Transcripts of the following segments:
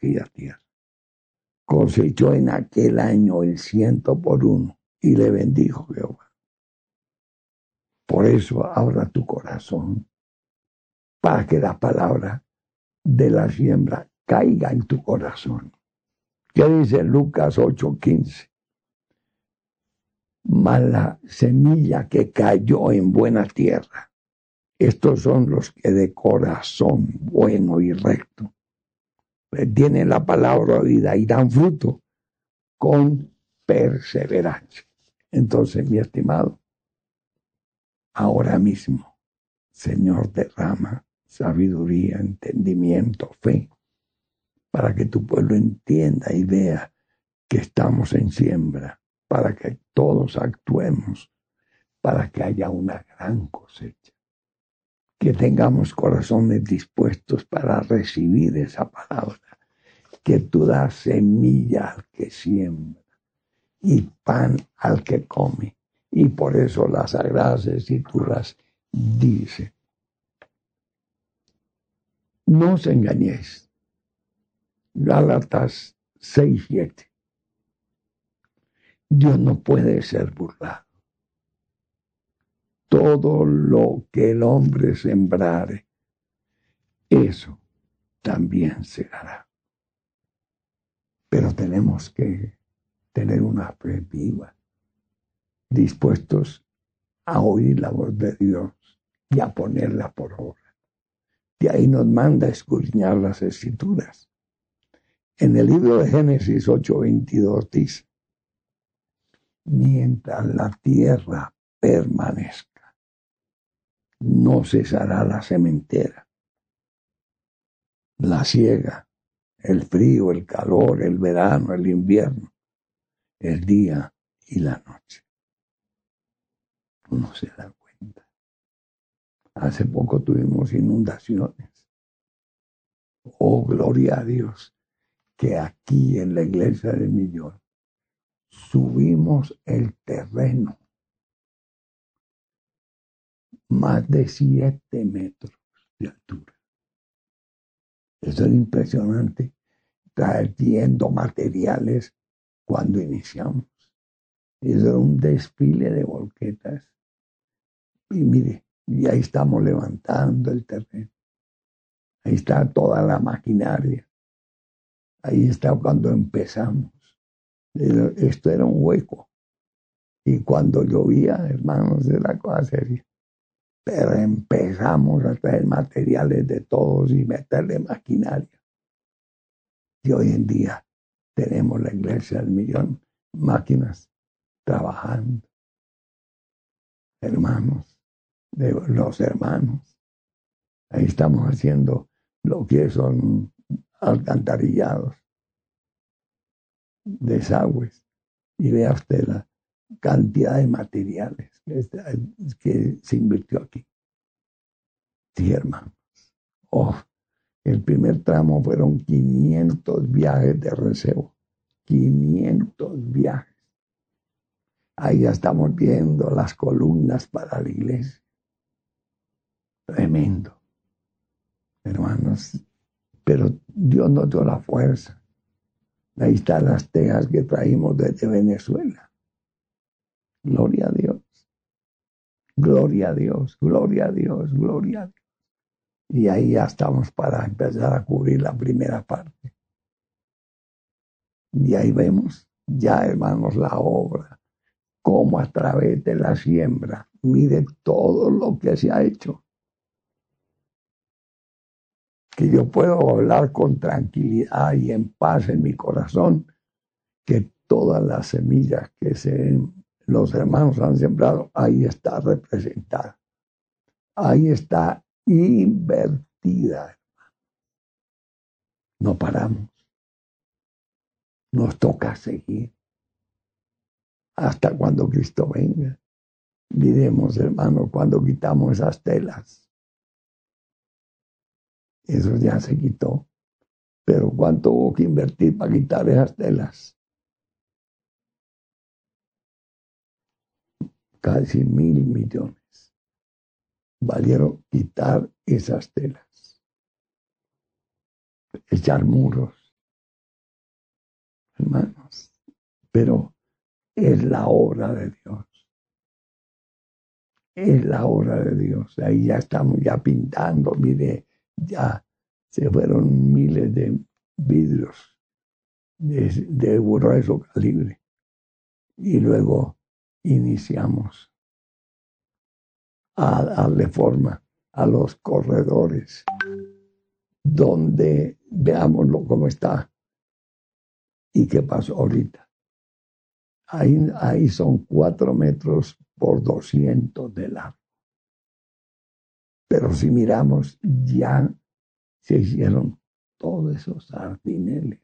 aquella tierra. Cosechó en aquel año el 100 por 1 y le bendijo Jehová. Por eso abra tu corazón para que la palabra de la siembra caiga en tu corazón. ¿Qué dice Lucas 8:15? Mas la semilla que cayó en buena tierra, estos son los que de corazón bueno y recto tienen la palabra oída y dan fruto con perseverancia. Entonces, mi estimado, ahora mismo, Señor, derrama sabiduría, entendimiento, fe, para que tu pueblo entienda y vea que estamos en siembra, para que todos actuemos, para que haya una gran cosecha. Que tengamos corazones dispuestos para recibir esa palabra, que tú das semilla al que siembra y pan al que come. Y por eso las Sagradas Escrituras dice: no os engañéis. Gálatas 6:7. Dios no puede ser burlado. Todo lo que el hombre sembrare, eso también segará. Pero tenemos que tener una fe viva, dispuestos a oír la voz de Dios y a ponerla por obra. De ahí nos manda a escudriñar las Escrituras. En el libro de Génesis 8:22 dice: mientras la tierra permanezca, no cesará la sementera, la siega, el frío, el calor, el verano, el invierno, el día y la noche. Uno se da cuenta. Hace poco tuvimos inundaciones. Oh, gloria a Dios, que aquí en la iglesia del Millón subimos el terreno más de 7 metros de altura. Eso es impresionante, trayendo materiales cuando iniciamos. Eso era un desfile de volquetas. Y mire, y ahí estamos levantando el terreno. Ahí está toda la maquinaria. Ahí está cuando empezamos. Esto era un hueco. Y cuando llovía, hermanos, era la cosa seria. Pero empezamos a traer materiales de todos y meterle maquinaria. Y hoy en día tenemos la iglesia del Millón, máquinas trabajando. Hermanos, de los hermanos. Ahí estamos haciendo lo que son alcantarillados, desagües. Y vea usted la cantidad de materiales que se invirtió aquí. Sí, hermanos. Oh, el primer tramo fueron 500 viajes de recebo. 500 viajes. Ahí ya estamos viendo las columnas para la iglesia. Tremendo. Hermanos, pero Dios nos dio la fuerza. Ahí están las tejas que traímos desde Venezuela. Gloria a Dios. Gloria a Dios, gloria a Dios, gloria a Dios. Y ahí ya estamos para empezar a cubrir la primera parte. Y ahí vemos ya, hermanos, la obra, cómo a través de la siembra, mire todo lo que se ha hecho. Que yo puedo hablar con tranquilidad y en paz en mi corazón, que todas las semillas que los hermanos han sembrado, ahí está representada. Ahí está invertida. No paramos. Nos toca seguir hasta cuando Cristo venga. Diremos, hermano, cuando quitamos esas telas. Eso ya se quitó. Pero ¿cuánto hubo que invertir para quitar esas telas? Casi 1.000 millones. Valieron quitar esas telas. Echar muros. hermanos, pero es la obra de Dios. Es la obra de Dios. Ahí ya estamos ya pintando, mire, ya se fueron miles de vidrios de grueso calibre. Y luego iniciamos a darle forma a los corredores, donde veámoslo cómo está y qué pasó ahorita. Ahí son 4 metros por 200 de largo. Pero si miramos, ya se hicieron todos esos sardineles.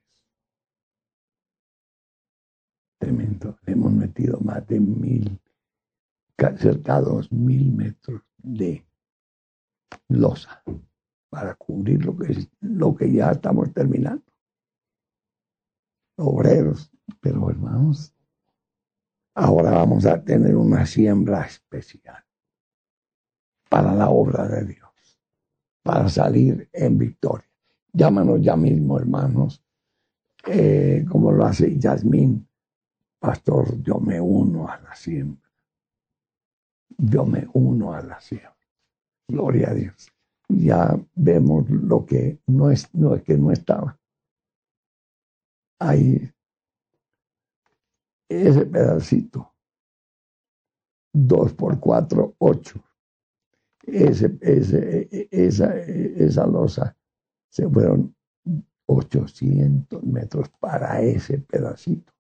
Tremendo. Hemos metido más de 1,000, cerca de 2,000 metros de losa para cubrir lo que ya estamos terminando. Obreros, pero hermanos, ahora vamos a tener una siembra especial para la obra de Dios, para salir en victoria. Llámanos ya mismo, hermanos, como lo hace Yasmín. Pastor, yo me uno a la siembra. Yo me uno a la siembra. Gloria a Dios. Ya vemos lo que no es que no estaba. Ahí, ese pedacito, 2 por 4, 8. Esa losa se fueron 800 metros para ese pedacito.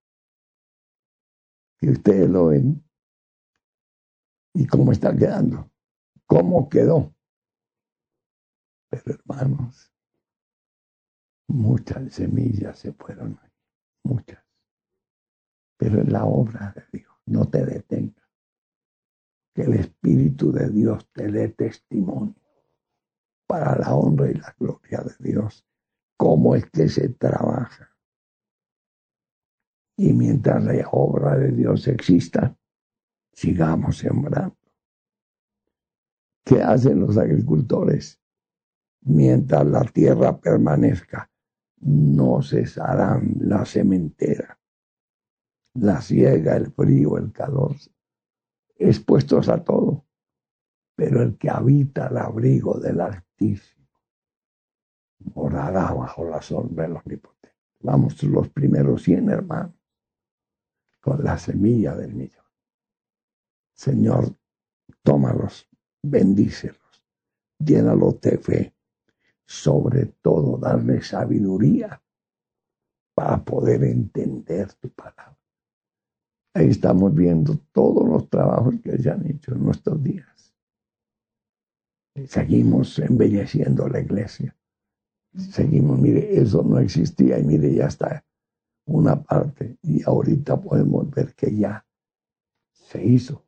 Y ustedes lo ven y cómo está quedando, cómo quedó. Pero hermanos, muchas semillas se fueron ahí, muchas. Pero es la obra de Dios, no te detengas. Que el Espíritu de Dios te dé testimonio para la honra y la gloria de Dios. Cómo es que se trabaja. Y mientras la obra de Dios exista, sigamos sembrando. ¿Qué hacen los agricultores? Mientras la tierra permanezca, no cesarán la sementera, la siega, el frío, el calor, expuestos a todo. Pero el que habita al abrigo del Altísimo morará bajo la sombra del Omnipotente. Vamos, los primeros 100 hermanos, con la semilla del millón. Señor, tómalos, bendícelos, llénalos de fe, sobre todo darle sabiduría para poder entender tu palabra. Ahí estamos viendo todos los trabajos que se han hecho en nuestros días. Seguimos embelleciendo la iglesia. Seguimos, mire, eso no existía y mire, ya está una parte y ahorita podemos ver que ya se hizo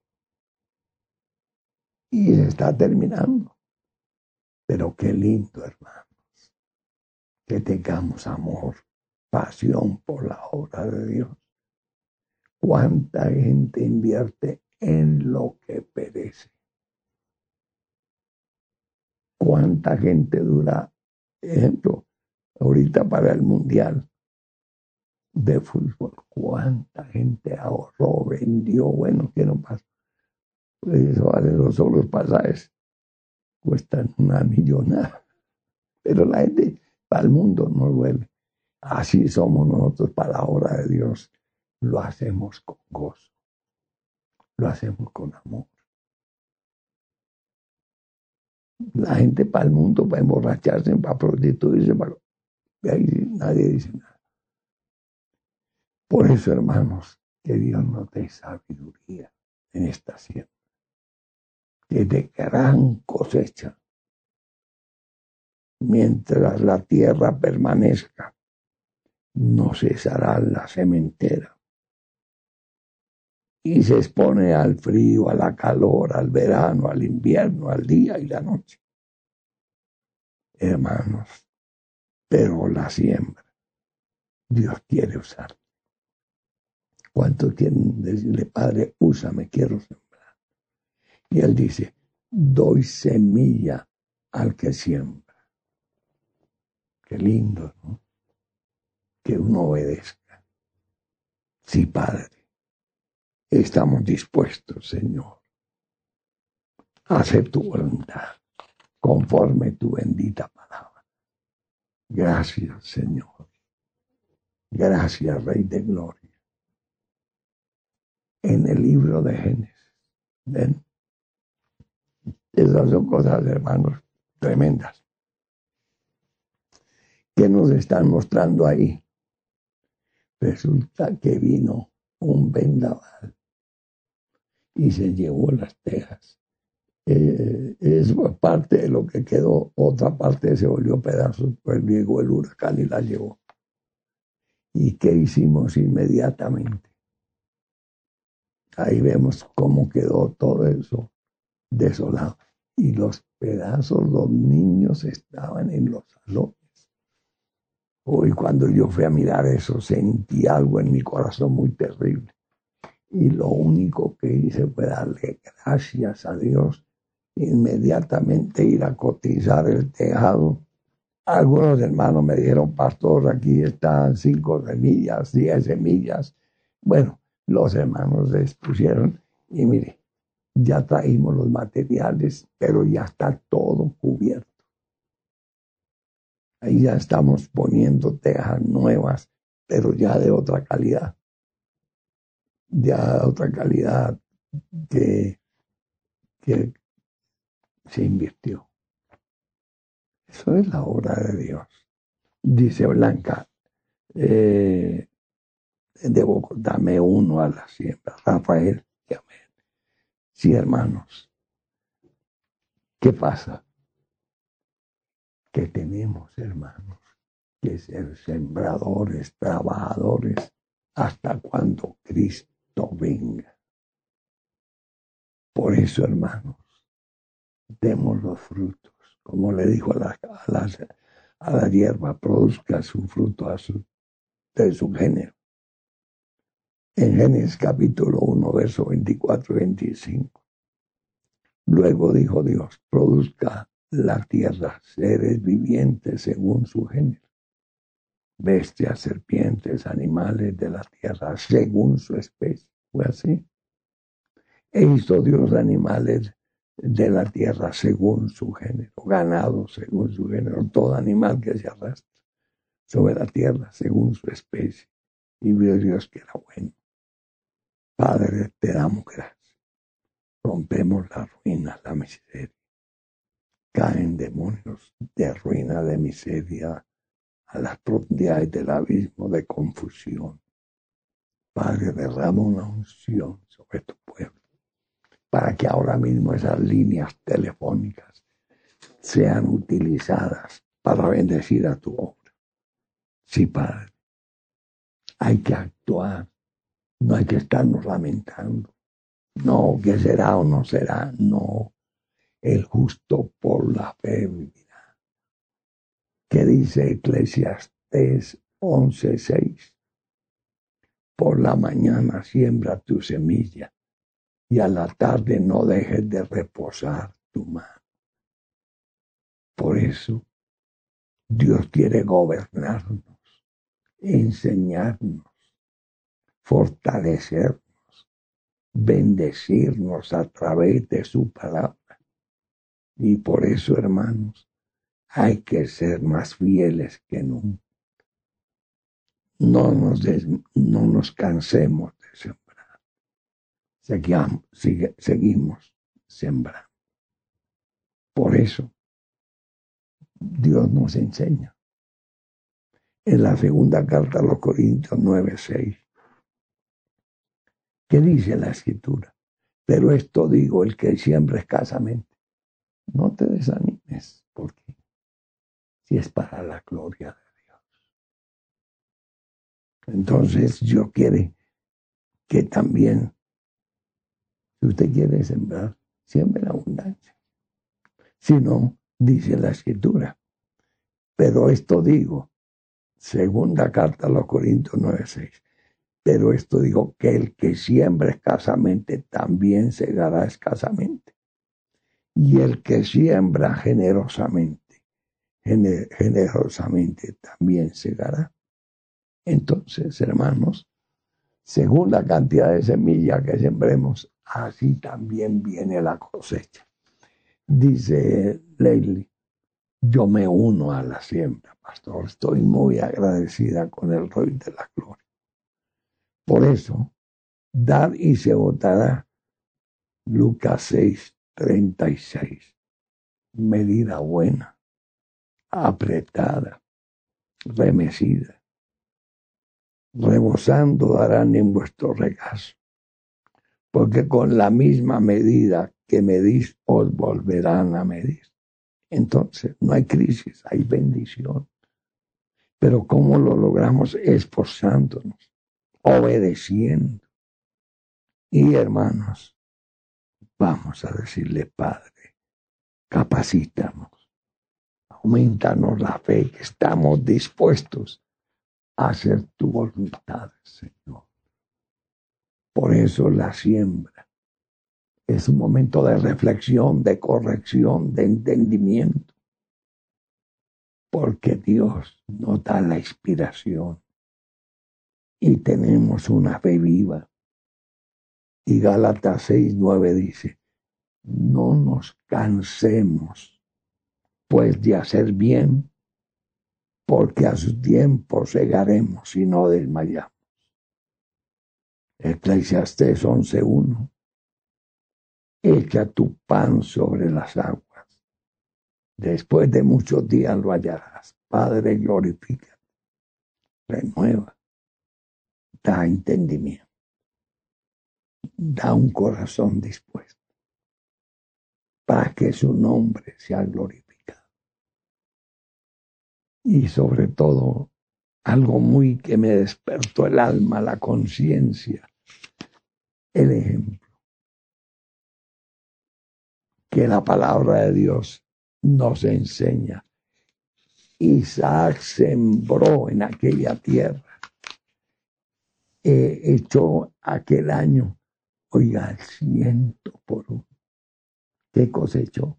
y se está terminando. Pero qué lindo, hermanos, que tengamos amor, pasión por la obra de Dios. ¿Cuánta gente invierte en lo que perece? ¿Cuánta gente dura? Ejemplo, ahorita para el Mundial de Fútbol, ¿cuánta gente ahorró, vendió? Bueno, ¿qué no pasa? Pues eso vale los solos pasajes. Cuestan una millonada. Pero la gente para el mundo no duele. Así somos nosotros para la obra de Dios. Lo hacemos con gozo. Lo hacemos con amor. La gente para el mundo, para emborracharse, para prostituirse, ahí nadie dice nada. Por eso, hermanos, que Dios nos dé sabiduría en esta siembra. Que de gran cosecha, mientras la tierra permanezca, no cesará la sementera. Y se expone al frío, a la calor, al verano, al invierno, al día y la noche. Hermanos, pero la siembra, Dios quiere usar. ¿Cuántos quieren decirle, Padre, úsame, quiero sembrar? Y Él dice, doy semilla al que siembra. Qué lindo, ¿no? Que uno obedezca. Sí, Padre, estamos dispuestos, Señor, a hacer tu voluntad, conforme tu bendita palabra. Gracias, Señor. Gracias, Rey de Gloria. En el libro de Génesis, ¿ven? Esas son cosas, hermanos, tremendas, que nos están mostrando ahí. Resulta que vino un vendaval y se llevó las tejas. Es parte de lo que quedó, otra parte se volvió pedazos, pues llegó el huracán y la llevó. ¿Y qué hicimos inmediatamente? Ahí vemos cómo quedó todo eso desolado. Y los pedazos, los niños estaban en los salones. Hoy cuando yo fui a mirar eso, sentí algo en mi corazón muy terrible. Y lo único que hice fue darle gracias a Dios, inmediatamente ir a cotizar el tejado. Algunos hermanos me dijeron, pastor, aquí están 5 semillas, 10 semillas. Bueno, los hermanos les pusieron y mire, ya traímos los materiales, pero ya está todo cubierto. Ahí ya estamos poniendo tejas nuevas, pero ya de otra calidad. Ya de otra calidad que se invirtió. Eso es la obra de Dios. Dice Blanca, debo darme uno a la siembra. Rafael, amén. Sí, hermanos. ¿Qué pasa? Que tenemos, hermanos, que ser sembradores, trabajadores, hasta cuando Cristo venga. Por eso, hermanos, demos los frutos. Como le dijo a la hierba, produzca su fruto de su género. En Génesis capítulo 1, verso 24 y 25. Luego dijo Dios, produzca la tierra seres vivientes según su género, bestias, serpientes, animales de la tierra según su especie. Fue así. E hizo Dios animales de la tierra según su género, ganado según su género, todo animal que se arrastra sobre la tierra según su especie. Y vio Dios que era bueno. Padre, te damos gracias. Rompemos la ruina, la miseria. Caen demonios de ruina, de miseria, a las profundidades del abismo de confusión. Padre, derrama una unción sobre tu pueblo, para que ahora mismo esas líneas telefónicas sean utilizadas para bendecir a tu obra. Sí, Padre, hay que actuar, no hay que estarnos lamentando. No, que será o no será, no. El justo por la fe vivirá. ¿Qué dice Eclesiastés 11:6? Por la mañana siembra tu semilla y a la tarde no dejes de reposar tu mano. Por eso Dios quiere gobernarnos, enseñarnos, fortalecernos, bendecirnos a través de su palabra. Y por eso, hermanos, hay que ser más fieles que nunca. No nos cansemos de sembrar. Seguimos sembrando. Por eso, Dios nos enseña. En la segunda carta a los Corintios 9:6. ¿Qué dice la Escritura? Pero esto digo, el que siembra escasamente, no te desanimes, porque si es para la gloria de Dios. Entonces Dios quiere que también, si usted quiere sembrar, siembre en abundancia. Si no, dice la Escritura, pero esto digo, segunda carta a los Corintios 9:6. Pero esto digo, que el que siembra escasamente también segará escasamente. Y el que siembra generosamente también segará. Entonces, hermanos, Según la cantidad de semilla que sembremos, así también viene la cosecha. Dice Leili, yo me uno a la siembra, pastor. Estoy muy agradecida con el Rey de la Gloria. Por eso, dad y se botará. Lucas 6:36. Medida buena, apretada, remecida, rebosando darán en vuestro regazo. Porque con la misma medida que medís, os volverán a medir. Entonces, no hay crisis, hay bendición. Pero ¿cómo lo logramos? Esforzándonos, obedeciendo. Y hermanos, vamos a decirle, Padre, capacítanos, aumentanos la fe, que estamos dispuestos a hacer tu voluntad, Señor. Por eso la siembra es un momento de reflexión, de corrección, de entendimiento. Porque Dios nos da la inspiración y tenemos una fe viva. Y Gálatas 6:9 dice, no nos cansemos pues de hacer bien, porque a su tiempo segaremos y no desmayamos. Eclesiastés 11:1. Echa tu pan sobre las aguas. Después de muchos días lo hallarás. Padre, glorifica, renueva, da entendimiento, da un corazón dispuesto para que su nombre sea glorificado. Y sobre todo, algo muy que me despertó el alma, la conciencia, el ejemplo, que la palabra de Dios nos enseña. Isaac sembró en aquella tierra, echó aquel año, oiga, el 100%. ¿Qué cosechó?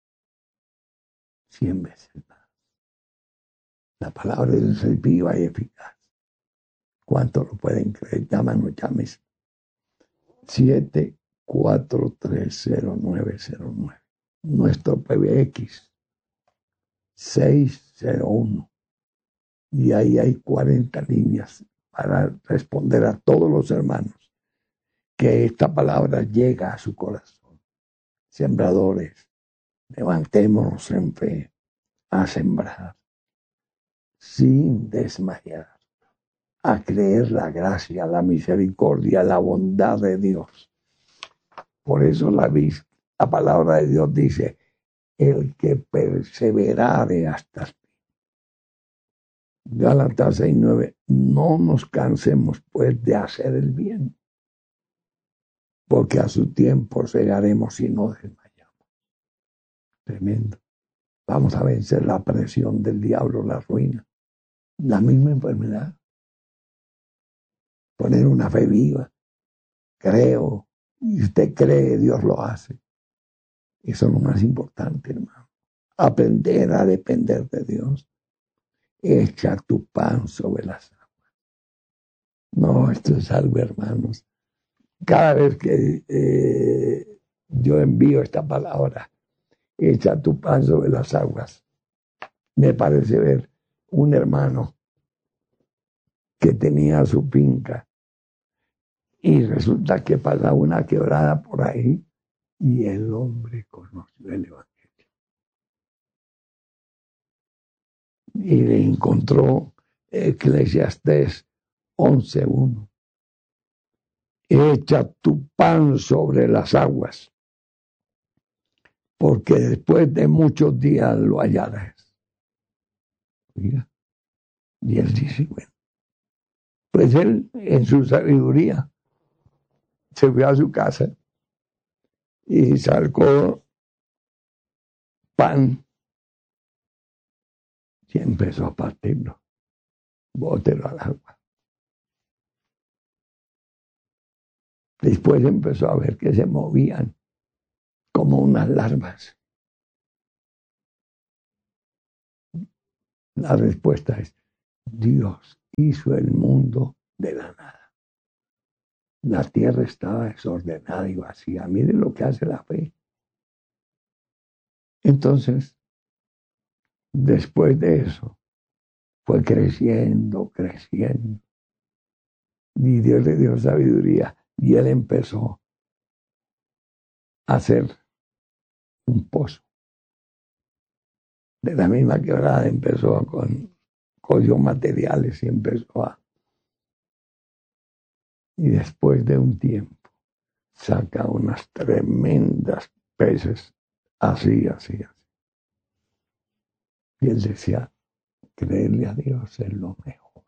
100 veces más. La palabra de Dios es viva y eficaz. ¿Cuántos lo pueden creer? Llámanos, llames. 7430909. Nuestro PBX 601. Y ahí hay 40 líneas para responder a todos los hermanos que esta palabra llega a su corazón. Sembradores, levantémonos en fe a sembrar sin desmayar, a creer la gracia, la misericordia, la bondad de Dios. Por eso la palabra de Dios dice, el que perseverare hasta el fin. Gálatas 6:9, no nos cansemos pues de hacer el bien, porque a su tiempo segaremos y no desmayamos. Tremendo. Vamos a vencer la presión del diablo, la ruina, la misma enfermedad. Poner una fe viva. Creo, y usted cree, Dios lo hace. Eso es lo más importante, hermano. Aprender a depender de Dios. Echa tu pan sobre las aguas. No, esto es algo, hermanos. Cada vez que yo envío esta palabra, echa tu pan sobre las aguas, me parece ver un hermano que tenía su finca y resulta que pasaba una quebrada por ahí y el hombre conoció el Evangelio. Y le encontró Eclesiastés 11:1. Echa tu pan sobre las aguas, porque después de muchos días lo hallarás. Oiga. Y él dice, bueno, pues él en su sabiduría se fue a su casa y sacó pan y empezó a partirlo, bótelo al agua. Después empezó a ver que se movían como unas larvas. La respuesta es, Dios hizo el mundo de la nada. La tierra estaba desordenada y vacía. Mire lo que hace la fe. Entonces, después de eso, fue creciendo, creciendo. Y Dios le dio sabiduría. Y él empezó a hacer un pozo. De la misma quebrada empezó cogió materiales y empezó a. Y después de un tiempo, saca unas tremendas peces, así, así, así. Y él decía, creerle a Dios es lo mejor.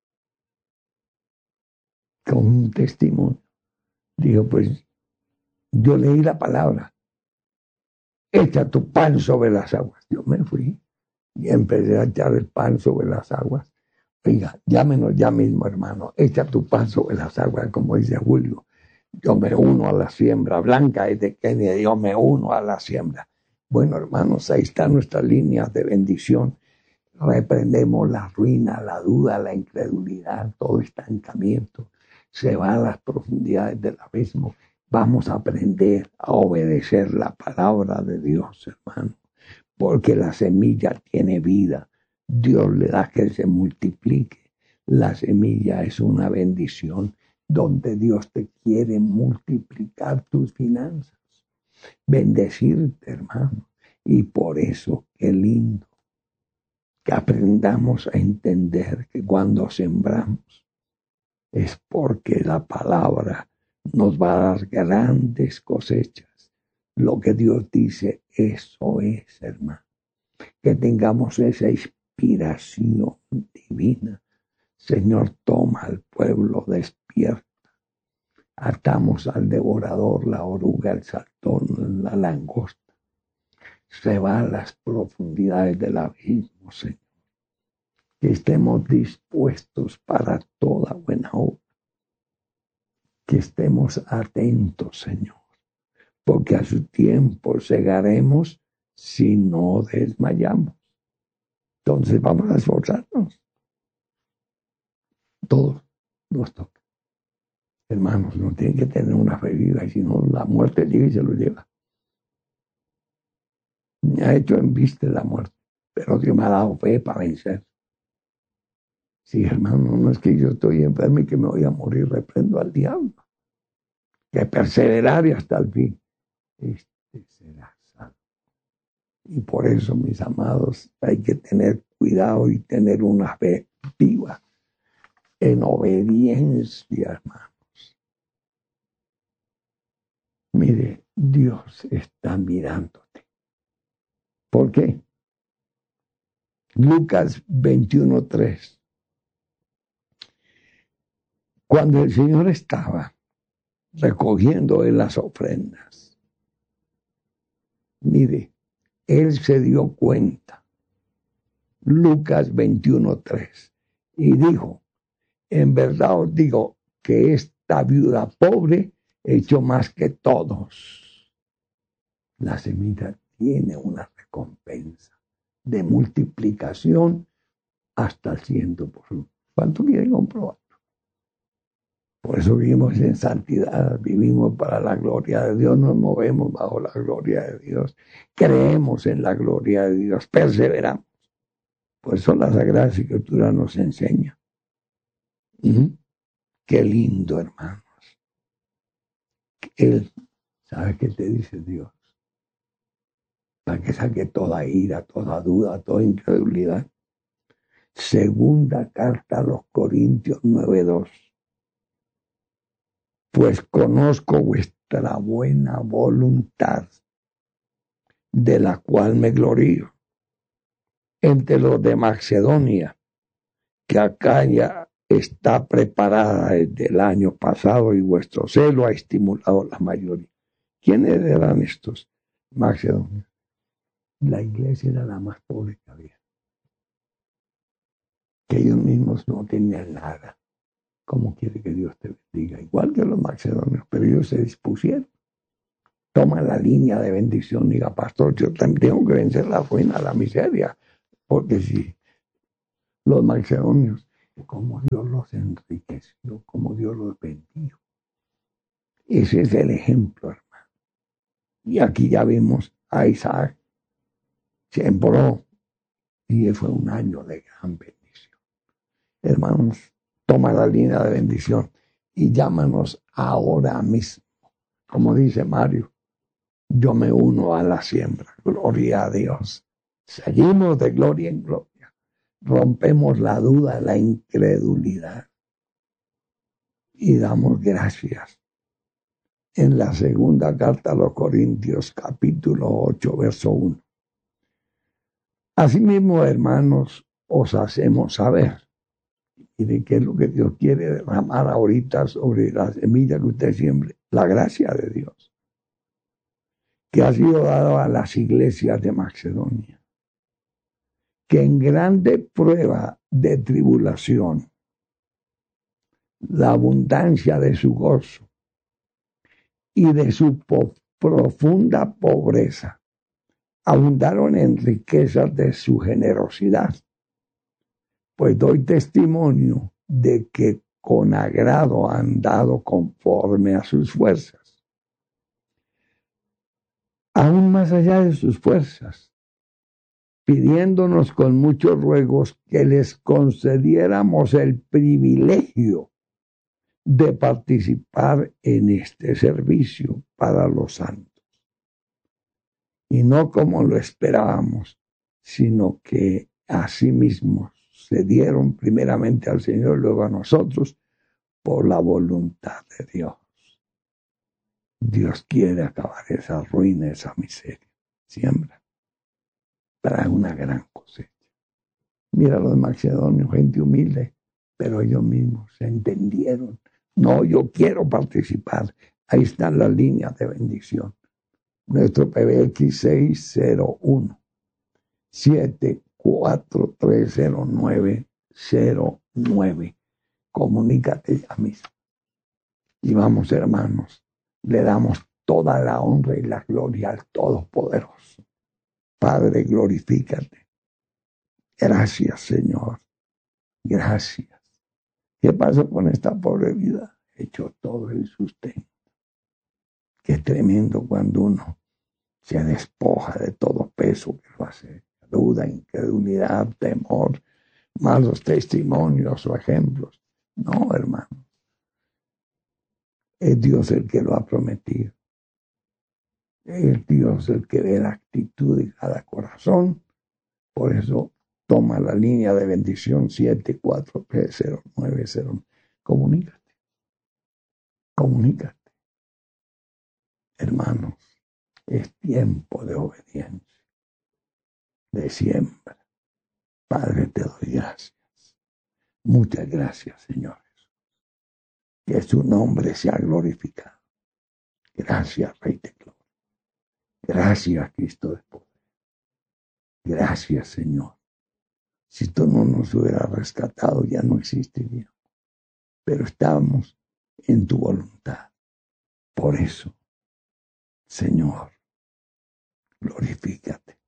Con un testimonio. Dijo, pues, yo leí la palabra, echa tu pan sobre las aguas. Yo me fui y empecé a echar el pan sobre las aguas. Oiga, llámenos ya mismo, hermano, echa tu pan sobre las aguas, como dice Julio. Yo me uno a la siembra. Blanca es de Kenia, yo me uno a la siembra. Bueno, hermanos, ahí están nuestras líneas de bendición. Reprendemos la ruina, la duda, la incredulidad, todo estancamiento. Se va a las profundidades del abismo. Vamos a aprender a obedecer la palabra de Dios, hermano, porque la semilla tiene vida. Dios le da que se multiplique. La semilla es una bendición donde Dios te quiere multiplicar tus finanzas, bendecirte, hermano. Y por eso, qué lindo que aprendamos a entender que cuando sembramos es porque la palabra nos va a dar grandes cosechas. Lo que Dios dice, eso es, hermano. Que tengamos esa inspiración divina. Señor, toma al pueblo despierto. Atamos al devorador, la oruga, el saltón, la langosta. Se va a las profundidades del abismo, Señor. Que estemos dispuestos para toda buena obra. Que estemos atentos, Señor. Porque a su tiempo segaremos si no desmayamos. Entonces vamos a esforzarnos. Todos nos toca. Hermanos, no tienen que tener una fe viva, y si no, la muerte llega y se lo lleva. Me ha hecho embiste la muerte, pero Dios me ha dado fe para vencer. Sí, hermano, no es que yo estoy enfermo y que me voy a morir, reprendo al diablo. Que perseverar hasta el fin. Este será salvo. Y por eso, mis amados, hay que tener cuidado y tener una fe viva, en obediencia, hermanos. Mire, Dios está mirándote. ¿Por qué? Lucas 21:3. Cuando el Señor estaba recogiendo en las ofrendas, mire, Él se dio cuenta. Lucas 21:3. Y dijo, en verdad os digo que esta viuda pobre echó más que todos. La semilla tiene una recompensa de multiplicación hasta el 100%. ¿Cuánto quieren comprobar? Por eso vivimos en santidad, vivimos para la gloria de Dios, nos movemos bajo la gloria de Dios, creemos en la gloria de Dios, perseveramos. Por eso la Sagrada Escritura nos enseña. Qué lindo, hermanos. Él sabe qué te dice Dios. Para que saque toda ira, toda duda, toda incredulidad. Segunda carta a los Corintios 9:2. Pues conozco vuestra buena voluntad, de la cual me glorío, entre los de Macedonia, que Acaya está preparada desde el año pasado y vuestro celo ha estimulado la mayoría. ¿Quiénes eran estos? Macedonia. La iglesia era la más pobre que había. Que ellos mismos no tenían nada. ¿Cómo quiere que Dios te bendiga? Igual que los macedonios, pero ellos se dispusieron. Toma la línea de bendición, diga, pastor, yo también tengo que vencer la ruina, la miseria, porque si los macedonios, como Dios los enriqueció, como Dios los bendijo. Ese es el ejemplo, hermano. Y aquí ya vimos a Isaac, sembró, y fue un año de gran bendición. Hermanos, toma la línea de bendición y llámanos ahora mismo. Como dice Mario, yo me uno a la siembra. Gloria a Dios. Seguimos de gloria en gloria. Rompemos la duda, la incredulidad. Y damos gracias. En la segunda carta a los Corintios, capítulo 8, verso 1. Asimismo, hermanos, os hacemos saber. ¿Y de qué es lo que Dios quiere derramar ahorita sobre la semilla que usted siembre? La gracia de Dios, que ha sido dada a las iglesias de Macedonia, que en grande prueba de tribulación, la abundancia de su gozo y de su profunda pobreza, abundaron en riquezas de su generosidad. Pues doy testimonio de que con agrado han dado conforme a sus fuerzas, aún más allá de sus fuerzas, pidiéndonos con muchos ruegos que les concediéramos el privilegio de participar en este servicio para los santos. Y no como lo esperábamos, sino que asimismo se dieron primeramente al Señor y luego a nosotros por la voluntad de Dios. Dios quiere acabar esa ruina, esa miseria. Siembra para una gran cosecha. Mira los macedonios, gente humilde, pero ellos mismos se entendieron. No, yo quiero participar. Ahí están las líneas de bendición. Nuestro PBX 601 7430909. Comunícate ya mismo. Y vamos, hermanos, le damos toda la honra y la gloria al Todopoderoso. Padre, glorifícate. Gracias, Señor. Gracias. ¿Qué pasó con esta pobre vida? He hecho todo el sustento. Qué tremendo cuando uno se despoja de todo peso que lo hace. Duda, incredulidad, temor, malos testimonios o ejemplos. No, hermano. Es Dios el que lo ha prometido. Es Dios el que ve la actitud de cada corazón. Por eso toma la línea de bendición 7430909. Comunícate. Comunícate. Hermanos, es tiempo de obediencia, de siembra. Padre, te doy gracias. Muchas gracias, Señor Jesús. Que su nombre sea glorificado. Gracias, Rey de Gloria. Gracias, Cristo de poder. Gracias, Señor. Si tú no nos hubieras rescatado, ya no existiríamos. Pero estamos en tu voluntad. Por eso, Señor, glorifícate.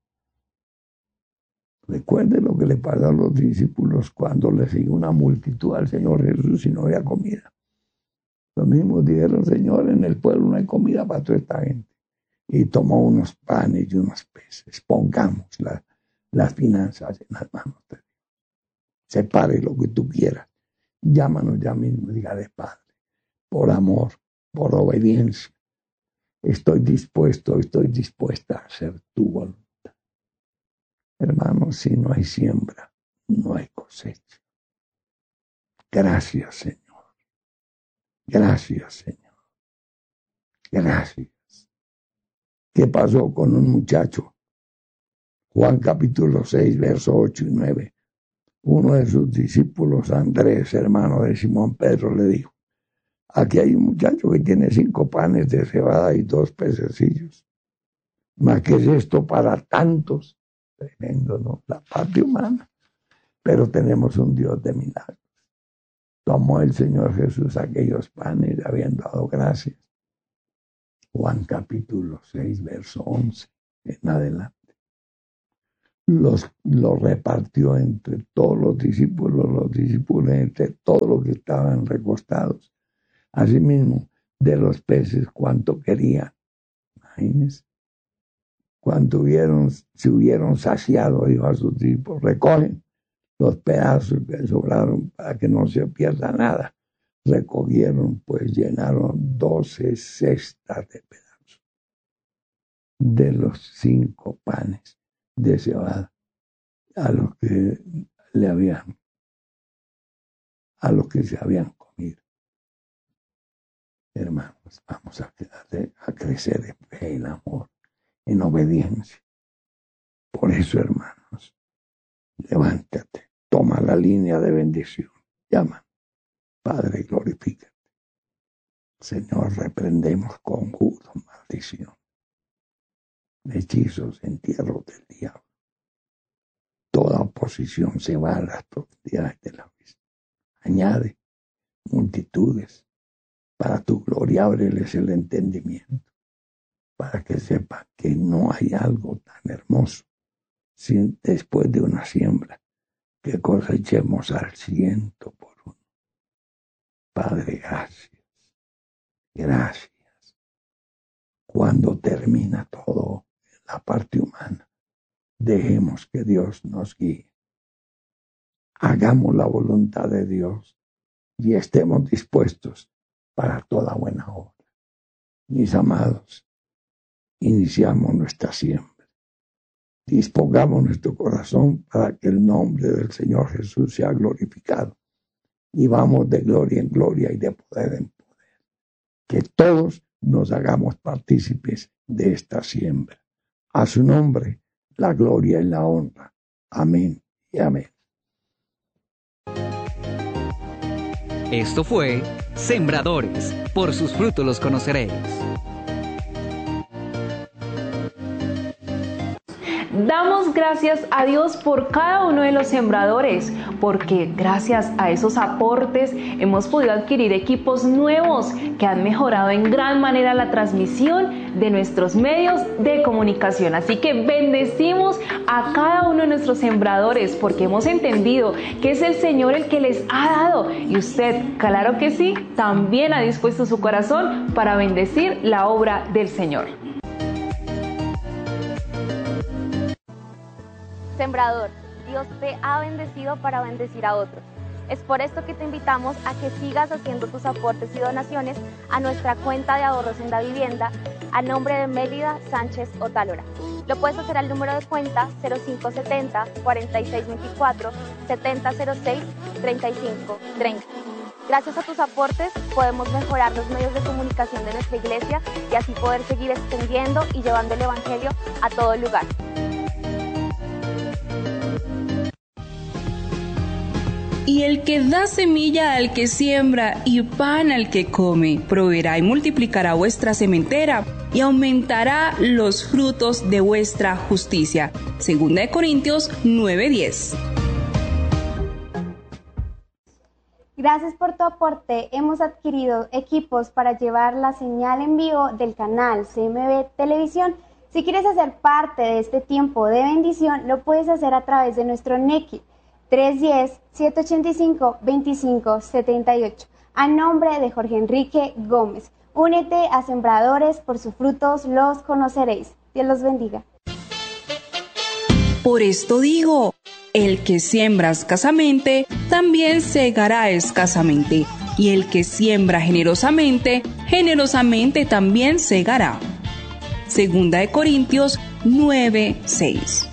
Recuerde lo que le pasó a los discípulos cuando le siguió una multitud al Señor Jesús y no había comida. Los mismos dijeron, Señor, en el pueblo no hay comida para toda esta gente. Y tomó unos panes y unos peces. Pongamos las finanzas en las manos de Dios. Separe lo que tú quieras. Llámanos ya mismo, dígale, Padre, por amor, por obediencia. Estoy dispuesta a hacer tu voluntad. Hermanos, si no hay siembra, no hay cosecha. Gracias, Señor. Gracias, Señor. Gracias. ¿Qué pasó con un muchacho? Juan capítulo 6, versos 8 y 9. Uno de sus discípulos, Andrés, hermano de Simón Pedro, le dijo, aquí hay un muchacho que tiene 5 panes de cebada y 2 pececillos. ¿Mas qué es esto para tantos? Tremendo, ¿no? La parte humana. Pero tenemos un Dios de milagros. Tomó el Señor Jesús aquellos panes y habiendo dado gracias. Juan capítulo 6, verso 11 en adelante. Los repartió entre todos los discípulos entre todos los que estaban recostados. Asimismo, de los peces cuanto querían. Imagínense. Cuando se hubieron saciado, dijo a sus discípulos, recogen los pedazos que sobraron para que no se pierda nada. Recogieron, pues llenaron 12 cestas de pedazos de los 5 panes de cebada a los que se habían comido. Hermanos, vamos a crecer en fe, en amor, en obediencia. Por eso, hermanos, levántate, toma la línea de bendición, llama. Padre, glorifícate. Señor, reprendemos conjuros, maldición, hechizos, entierros del diablo. Toda oposición se va a las profundidades de la vida. Añade multitudes. Para tu gloria, ábreles el entendimiento, para que sepan que no hay algo tan hermoso después de una siembra que cosechemos al 100 por 1. Padre, gracias. Gracias. Cuando termina todo en la parte humana, dejemos que Dios nos guíe. Hagamos la voluntad de Dios y estemos dispuestos para toda buena obra. Mis amados, iniciamos nuestra siembra. Dispongamos nuestro corazón para que el nombre del Señor Jesús sea glorificado. Y vamos de gloria en gloria y de poder en poder. Que todos nos hagamos partícipes de esta siembra. A su nombre, la gloria y la honra. Amén y amén. Esto fue Sembradores, por sus frutos los conoceréis. Damos gracias a Dios por cada uno de los sembradores, porque gracias a esos aportes hemos podido adquirir equipos nuevos que han mejorado en gran manera la transmisión de nuestros medios de comunicación. Así que bendecimos a cada uno de nuestros sembradores porque hemos entendido que es el Señor el que les ha dado y usted, claro que sí, también ha dispuesto su corazón para bendecir la obra del Señor. Sembrador, Dios te ha bendecido para bendecir a otros. Es por esto que te invitamos a que sigas haciendo tus aportes y donaciones a nuestra cuenta de ahorros en la vivienda a nombre de Mélida Sánchez Otálora. Lo puedes hacer al número de cuenta 0570 4624 7006 3530. Gracias a tus aportes podemos mejorar los medios de comunicación de nuestra iglesia y así poder seguir extendiendo y llevando el evangelio a todo lugar. Y el que da semilla al que siembra y pan al que come, proveerá y multiplicará vuestra sementera y aumentará los frutos de vuestra justicia. 2 Corintios 9:10. Gracias por tu aporte. Hemos adquirido equipos para llevar la señal en vivo del canal CMB Televisión. Si quieres hacer parte de este tiempo de bendición, lo puedes hacer a través de nuestro NECI 310-785-2578, a nombre de Jorge Enrique Gómez. Únete a Sembradores, por sus frutos los conoceréis. Dios los bendiga. Por esto digo, el que siembra escasamente, también segará escasamente, y el que siembra generosamente, generosamente también segará. 2 Corintios 9:6.